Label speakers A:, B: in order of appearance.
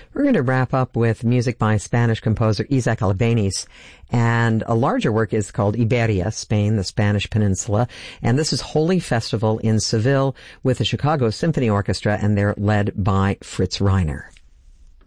A: We're going to wrap up with music by Spanish composer Isaac Albéniz, and a larger work is called Iberia, Spain, the Spanish Peninsula, and this is Holy Festival in Seville with the Chicago Symphony Orchestra, and they're led by Fritz Reiner.